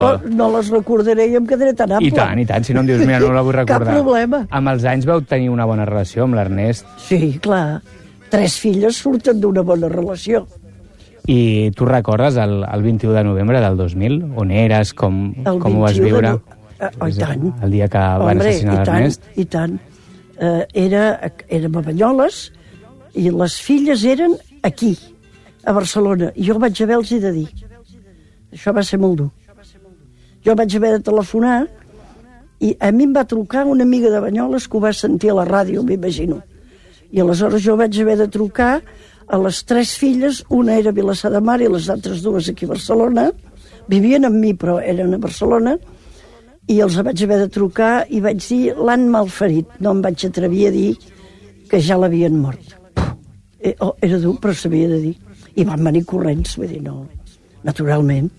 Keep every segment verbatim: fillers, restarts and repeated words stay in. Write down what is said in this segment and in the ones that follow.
No, no les recordaré i em quedaré tan ample. I tant, i tant, si no em dius, mira, no la vull recordar. Cap problema. Amb els anys vau tenir una bona relació amb l'Ernest. Sí, clar. Tres filles surten d'una bona relació. I tu recordes el, el vint-i-u de novembre del dos mil? On eres? Com, com ho vas viure? De... Oh, i tant. El dia que van Hombre, assassinar l'Ernest? I tant, i tant. Uh, era, érem a Banyoles i les filles eren aquí, a Barcelona. I jo vaig haver-los de dir. Això va ser molt dur. Jo vaig haver de telefonar i a mi em va trucar una amiga de Banyoles que ho va sentir a la ràdio, m'imagino. I aleshores jo vaig haver de trucar a les tres filles, una era a Vilassar de Mar i les altres dues aquí a Barcelona. Vivien amb mi, però eren a Barcelona. I els vaig haver de trucar i vaig dir, l'han malferit. No em vaig atrevir a dir que ja l'havien mort. Eh, oh, era dur, però s'havia de dir. I van venir corrents, vull dir, no, naturalment.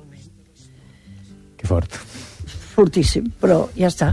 Que fort. Fortíssim, però ja està.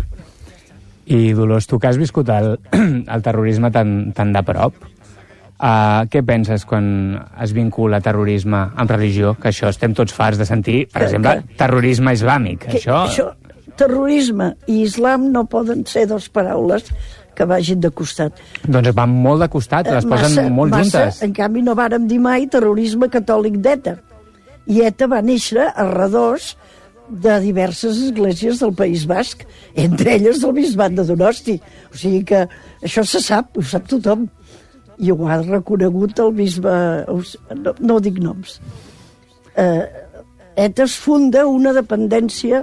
I Dolors, tu que has viscut el, el terrorisme tan, tan de prop, uh, què penses quan es vincula terrorisme amb religió? Que això estem tots farts de sentir, per que, exemple, que, terrorisme islàmic. Que, això... això, terrorisme i islam no poden ser dues paraules que vagin de costat. Doncs van molt de costat, les massa, posen molt massa, juntes. En canvi, no vàrem dir mai terrorisme catòlic d'ETA. I ETA va néixer a redós de diverses esglésies del País Basc, entre elles del bisbat de Donosti. O sigui que això se sap, ho sap tothom. I ho ha reconegut el bisbe... No, no dic noms. Eh, ETA es funda una dependència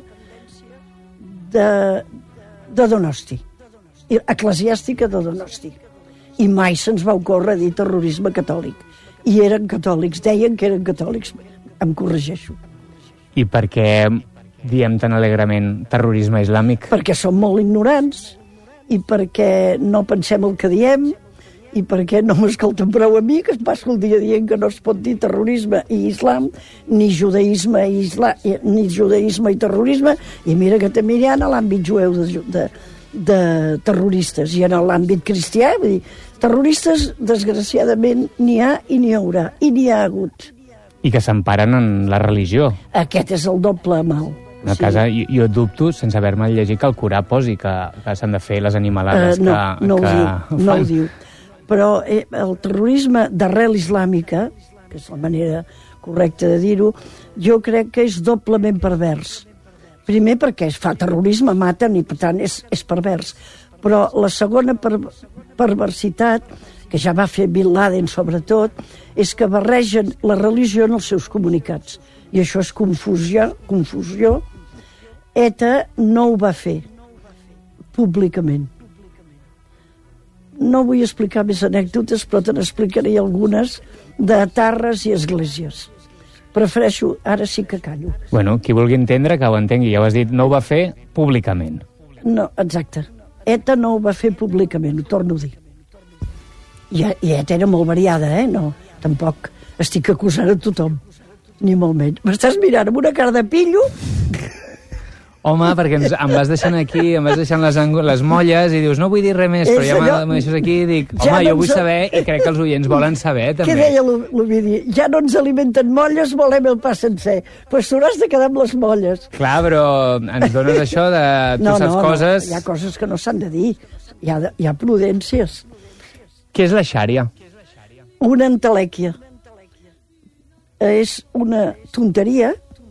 de, de Donosti, eclesiàstica de Donosti. I mai se'ns va ocórrer dir terrorisme catòlic. I eren catòlics, deien que eren catòlics. Em corregeixo. I per què diem tan alegrement terrorisme islàmic? Perquè som molt ignorants i perquè no pensem el que diem i perquè no m'escolten prou a mi, que es passa el dia dient que no es pot dir terrorisme i islam, ni judaïsme i, isla, ni judaïsme i terrorisme, i mira que també hi ha en l'àmbit jueu de, de, de terroristes i en l'àmbit cristià, vull dir, terroristes desgraciadament n'hi ha i n'hi haurà, i n'hi ha hagut. I que s'emparen en la religió. Aquest és el doble mal. Una sí. casa, jo, jo dubto, sense haver-me llegit, que el Corà posi que, que s'han de fer les animalades uh, no, que, no que ho diu, fan. No ho diu. Però eh, el terrorisme d'arrel islàmica, que és la manera correcta de dir-ho, jo crec que és doblement pervers. Primer perquè es fa terrorisme, maten i per tant és, és pervers. Però la segona per, perversitat, que ja va fer Bin Laden sobretot, és que barregen la religió en els seus comunicats. I això és confusió. confusió. ETA no ho va fer públicament. No vull explicar més anècdotes, però te n'explicaré algunes de tarres i esglésies. Prefereixo, ara sí que callo. Bueno, qui vulgui entendre, que ho entengui. Ja ho has dit, no ho va fer públicament. No, exacte. ETA no ho va fer públicament, ho torno a dir. I, i ETA era molt variada, eh? No, tampoc estic acusant a tothom, ni molt menys. M'estàs mirant amb una cara de pillo? Home, perquè ens, em vas deixant aquí, em vas deixant les, les molles i dius, no vull dir res més, però ja allò... me deixes aquí i dic, home, ja no jo vull ens... saber, i crec que els oients volen saber, també. Què deia l'Ovidi? Ja no ens alimenten molles, volem el pa sencer. Doncs pues t'hauràs de quedar amb les molles. Clar, però ens dones això de... Tu no, saps no, coses... No, hi ha coses que no s'han de dir. Hi ha, hi ha prudències. Què és la xària? Una entelèquia. És una tonteria,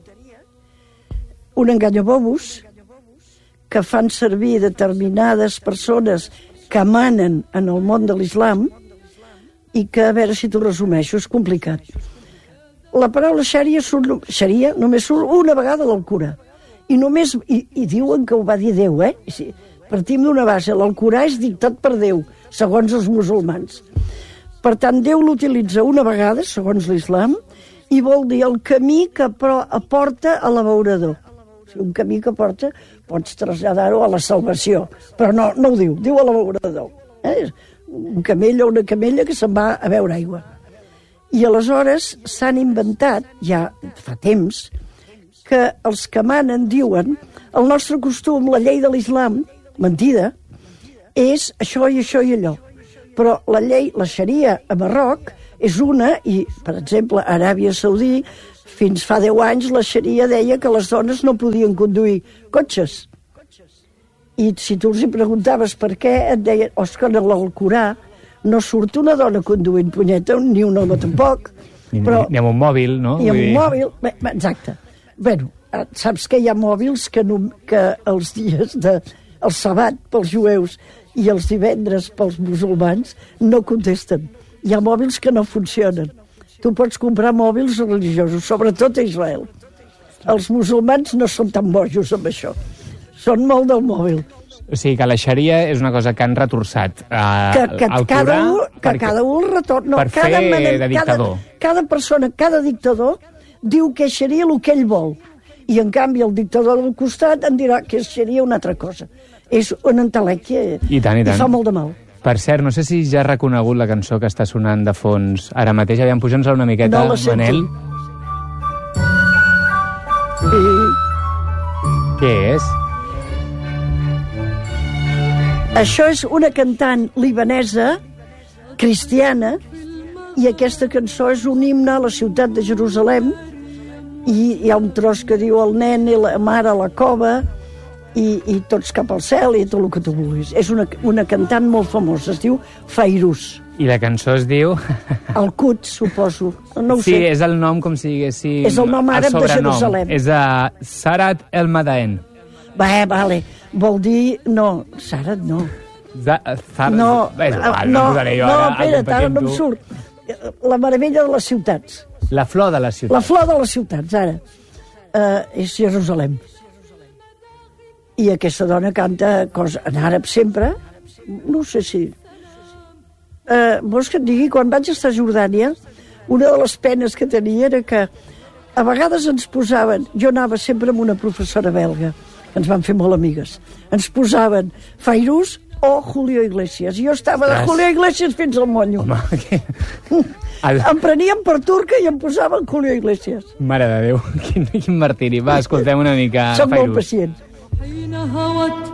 un enganyabobos que fan servir determinades persones que manen en el món de l'islam i que, a veure si t'ho resumeixo, és complicat. La paraula xària, surt, xària només surt una vegada a l'Alcorà. I, només, i, i diuen que ho va dir Déu, eh? Si partim d'una base, l'Alcorà és dictat per Déu, segons els musulmans. Per tant, Déu l'utilitza una vegada, segons l'islam, i vol dir el camí que aporta a l'abeurador. O sigui, un camí que porta, pots traslladar-ho a la salvació, però no, no ho diu, diu a l'abeurador. Eh? Un camell o una camella que se'n va a beure aigua. I aleshores s'han inventat, ja fa temps, que els que manen diuen el nostre costum, la llei de l'islam, mentida, és això i això i allò. Però la llei, la xaria a Marroc, és una, i, per exemple, a Aràbia Saudí, fins fa deu anys, la xaria deia que les dones no podien conduir cotxes. I si tu els hi preguntaves per què, et deien, Òscar, a l'Alcorà no surt una dona conduint punyeta, ni un home tampoc. Ni, però, ni amb un mòbil, no? Ni amb Vull un dir... mòbil, bé, exacte. Bueno, saps que hi ha mòbils que, no, que els dies de... el sabat pels jueus i els divendres pels musulmans no contesten. Hi ha mòbils que no funcionen. Tu pots comprar mòbils religiosos, sobretot a Israel. Els musulmans no són tan bojos amb això. Són molt del mòbil. O sigui, que la xaria és una cosa que han retorçat uh, que, que, al cada Corà... un, que perquè, cada un retorn... No, per cada fer manera, de dictador. Cada, cada persona, cada dictador, diu que és xaria el que ell vol. I, en canvi, el dictador del costat en dirà que és xaria una altra cosa. És una entelèquia I tant, i tant. I fa molt de mal. Per cert, no sé si ja has reconegut la cançó que està sonant de fons ara mateix. Aviam, puja'ns-la una miqueta, no la sento. Manel. I... Què és? Això és una cantant libanesa, cristiana, i aquesta cançó és un himne a la ciutat de Jerusalem, i hi ha un tros que diu el nen i la mare a la cova, i, i tots cap al cel, i tot el que tu vulguis. És una, una cantant molt famosa, es diu Fairuz. I la cançó es diu... El Cut, suposo. No ho sí, sé. és el nom com si diguéssim... És el nom àrab de Jerusalem. És a Sarat el Madaen. Bé, vale. Vol dir... No, Sarat no. Za, zar... No, Bé, és igual, no, no, jo no, ara, espera't, ara no em surt. La meravella de les ciutats. La flor de les ciutats. La flor de les ciutats, ara. Uh, és Jerusalem. I aquesta dona canta cosa, en àrab sempre. No sé si... Uh, vols que et digui, quan vaig estar a Jordània, una de les penes que tenia era que a vegades ens posaven... Jo anava sempre amb una professora belga, que ens van fer molt amigues. Ens posaven Fairuz o Julio Iglesias. Jo estava de Julio Iglesias fins al monyo. Home, que... El... Em prenien per turca i em posaven Julio Iglesias. Mare de Déu, quin, quin martiri. Va, escoltem una mica Soc Fairuz. molt pacient.